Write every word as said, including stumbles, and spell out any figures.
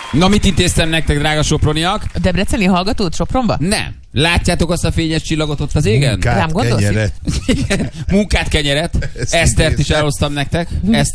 Na, mit intéztem nektek, drága soproniak? A debreceni hallgatót Sopronba? Nem. Látjátok azt a fényes csillagot ott az égen? Munkát, Rám gondolsz? kenyeret. Munkát, kenyeret. Ezt Esztert is intéztem. elhoztam nektek. Ezt